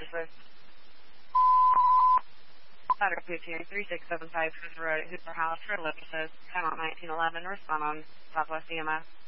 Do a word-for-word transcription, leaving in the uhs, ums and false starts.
services. Federal P T A three six seven five Hoover Road at Hoover House for Olympus, Count nineteen eleven, respond on Southwest E M S.